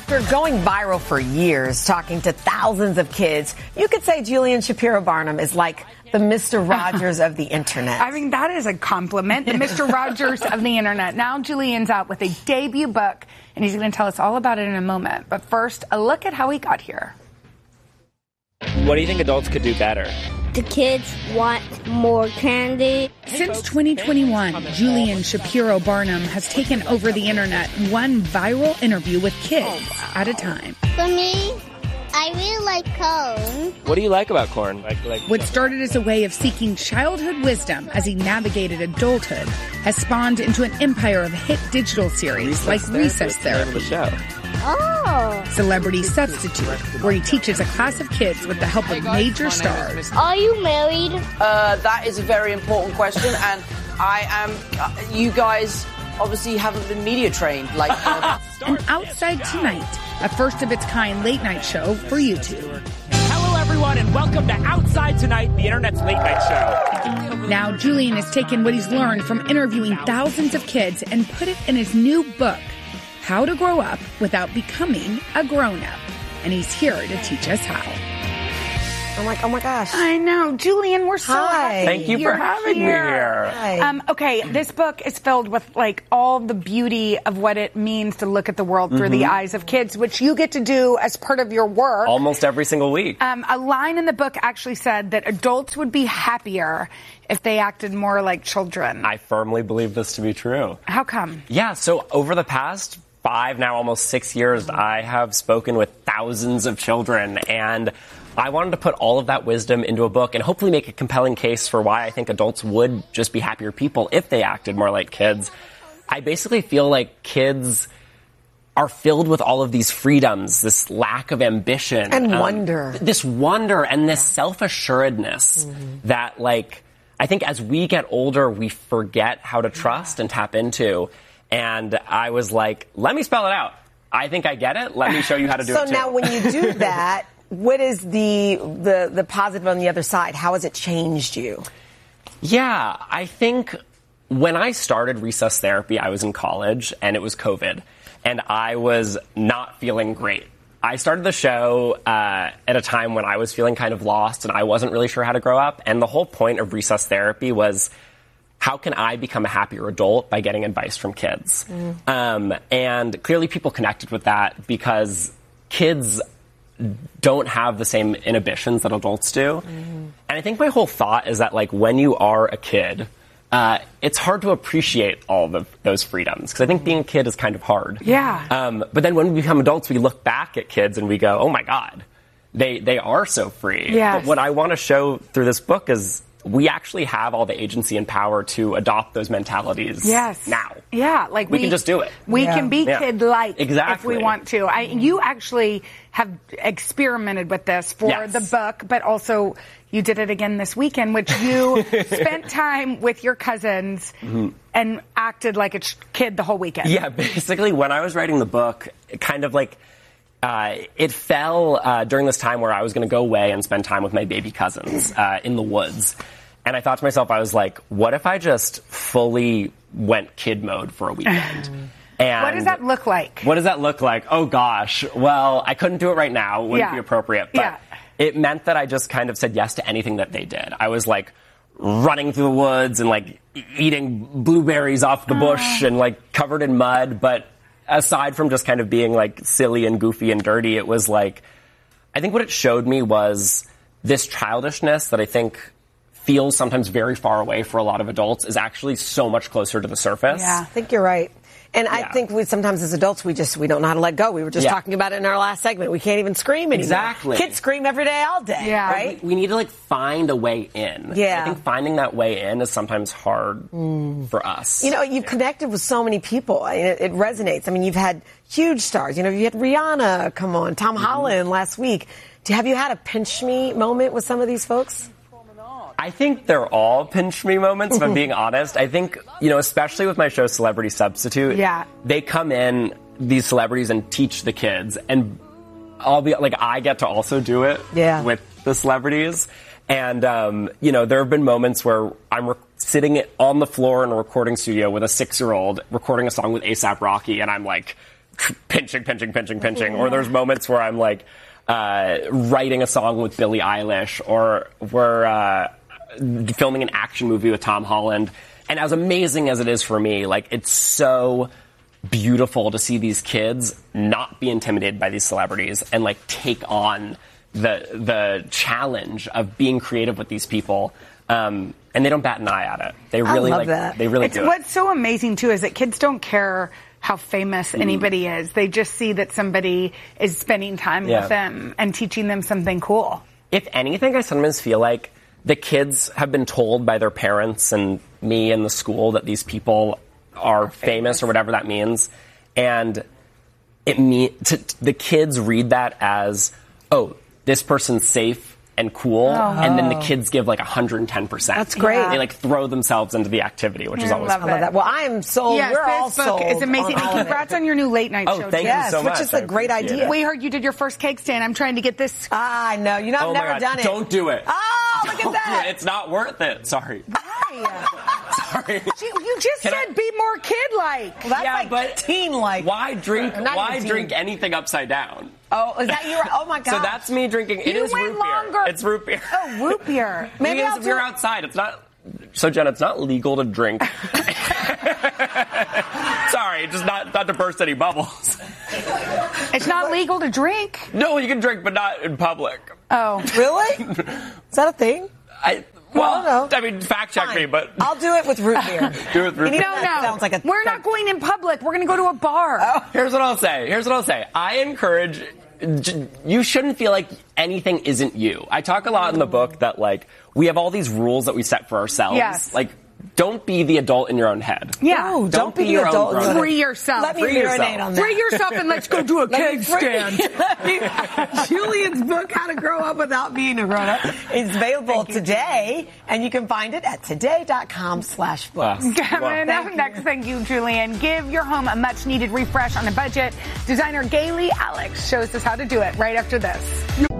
After going viral for years, talking to thousands of kids, you could say Julian Shapiro Barnum is like the Mr. Rogers of the internet. I mean, that is a compliment. The Mr. Rogers of the internet. Now Julian's out with a debut book, and he's going to tell us all about it in a moment. But first, a look at how he got here. What do you think adults could do better? The kids want more candy. Since 2021, Julian Shapiro Barnum has taken over the internet, one viral interview with kids at a time. For me, I really like corn. What do you like about corn? What started as a way of seeking childhood wisdom as he navigated adulthood has spawned into an empire of hit digital series like Recess Therapy. The show. Oh. Celebrity Substitute, where he teaches a class of kids with the help of major stars. Are you married? That is a very important question, and I am. You guys obviously haven't been media trained. And Outside Tonight, a first-of-its-kind late-night show for YouTube. Hello, everyone, and welcome to Outside Tonight, the internet's late-night show. Now, Julian has taken what he's learned from interviewing thousands of kids and put it in his new book, How to Grow Up Without Becoming a Grown-Up. And he's here to teach us how. I'm like, oh my gosh. I know. Julian, we're so happy. Thank you for having me here. Hi. Okay, this book is filled with like all the beauty of what it means to look at the world through the eyes of kids, which you get to do as part of your work. Almost every single week. A line in the book actually said that adults would be happier if they acted more like children. I firmly believe this to be true. How come? Yeah, so over the past 5, now almost 6 years, I have spoken with thousands of children, and I wanted to put all of that wisdom into a book and hopefully make a compelling case for why I think adults would just be happier people if they acted more like kids. I basically feel like kids are filled with all of these freedoms, this lack of ambition. And wonder. This wonder and this self-assuredness that, like, I think as we get older, we forget how to trust and tap into. And I was like, let me spell it out. I think I get it. Let me show you how to do it too. So now when you do that, what is the positive on the other side? How has it changed you? Yeah, I think when I started Recess Therapy, I was in college and it was COVID and I was not feeling great. I started the show at a time when I was feeling kind of lost and I wasn't really sure how to grow up. And the whole point of Recess Therapy was, how can I become a happier adult by getting advice from kids? And clearly people connected with that because kids don't have the same inhibitions that adults do. And I think my whole thought is that, like, when you are a kid, it's hard to appreciate all of those freedoms because I think being a kid is kind of hard. Yeah. But then when we become adults, we look back at kids and we go, oh my God, they are so free. Yes. But what I want to show through this book is we actually have all the agency and power to adopt those mentalities now. Yeah, like we can just do it. We can be kid-like if we want to. You actually have experimented with this for the book, but also you did it again this weekend, which you spent time with your cousins and acted like a kid the whole weekend. Yeah, basically when I was writing the book, it kind of like it fell during this time where I was going to go away and spend time with my baby cousins in the woods. And I thought to myself, I was like, what if I just fully went kid mode for a weekend? And what does that look like? What does that look like? Oh, gosh. Well, I couldn't do it right now. It wouldn't be appropriate. But it meant that I just kind of said yes to anything that they did. I was like running through the woods and like eating blueberries off the bush and like covered in mud. But aside from just kind of being like silly and goofy and dirty, it was like, I think what it showed me was this childishness that I think feels sometimes very far away for a lot of adults is actually so much closer to the surface. Yeah, I think you're right. And I think sometimes as adults, we don't know how to let go. We were just talking about it in our last segment. We can't even scream anymore. Exactly. Kids scream every day, all day. Yeah. Right? We need to like find a way in. Yeah. I think finding that way in is sometimes hard for us. You know, you've connected with so many people. It resonates. I mean, you've had huge stars. You know, you had Rihanna come on, Tom Holland last week. Have you had a pinch me moment with some of these folks? I think they're all pinch me moments, if I'm being honest. I think, you know, especially with my show Celebrity Substitute, they come in, these celebrities, and teach the kids. And I'll be like, I get to also do it with the celebrities. And, you know, there have been moments where I'm sitting on the floor in a recording studio with a 6-year-old recording a song with A$AP Rocky, and I'm like pinching. Or there's moments where I'm like writing a song with Billie Eilish, or we're filming an action movie with Tom Holland. And as amazing as it is for me, like, it's so beautiful to see these kids not be intimidated by these celebrities and like take on the challenge of being creative with these people. And they don't bat an eye at it. They really love that. They really do. What's so amazing too is that kids don't care how famous anybody is. They just see that somebody is spending time with them and teaching them something cool. If anything, I sometimes feel like the kids have been told by their parents and me and the school that these people are famous or whatever that means. And the kids read that as, oh, this person's safe and cool, and then the kids give like 110%. That's great. They like throw themselves into the activity, which is always fun. I love that. Well, I am sold. Yes, We're all this book sold. is amazing. And congrats on your new late night show. Thank you so much. Which is a great idea. We heard you did your first cake stand. I'm trying to get this. I know. You know, I've never done it. Don't do it. Oh, look at that. It's not worth it. Sorry. Sorry. You just said be more kid-like. Well, that's but teen-like. Why drink anything upside down? Oh, is that your? Oh my God! So that's me drinking. It is root beer. It's root beer. Oh, root beer. Maybe if you're outside, it's not. So Jen, it's not legal to drink. Sorry, just not to burst any bubbles. It's not legal to drink. No, you can drink, but not in public. Oh, really? Is that a thing? Well, I mean, fact check me, but I'll do it with root beer. Do it with root beer. No. Sounds like We're not going in public. We're going to go to a bar. Oh. Here's what I'll say. I encourage. You shouldn't feel like anything isn't you. I talk a lot in the book that like we have all these rules that we set for ourselves. Yes. Like, don't be the adult in your own head. Yeah. No, don't be the adult. Free yourself. Let me marinate on that. Free yourself and let's go do a cake stand. Julian's book, How to Grow Up Without Being a Grown Up, is available today, and you can find it at today.com/books. Coming up next, thank you, Julian. Give your home a much-needed refresh on a budget. Designer Gailey Alex shows us how to do it right after this.